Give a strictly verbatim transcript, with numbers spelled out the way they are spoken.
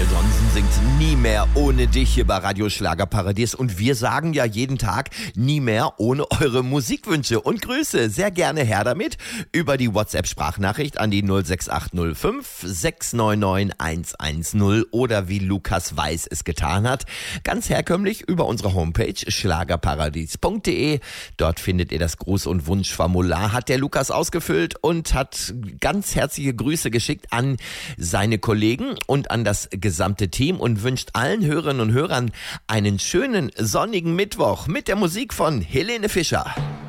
Johnson singt Nie mehr ohne dich hier bei Radio Schlagerparadies. Und wir sagen ja jeden Tag nie mehr ohne eure Musikwünsche und Grüße. Sehr gerne her damit über die WhatsApp-Sprachnachricht an die null sechs acht null fünf sechs neun neun eins eins null oder wie Lukas Weiß es getan hat, ganz herkömmlich über unsere Homepage schlagerparadies punkt de. Dort findet ihr das Gruß- und Wunschformular, hat der Lukas ausgefüllt und hat ganz herzliche Grüße geschickt an seine Kollegen und an das gesamte Team und wünscht allen Hörerinnen und Hörern einen schönen sonnigen Mittwoch mit der Musik von Helene Fischer.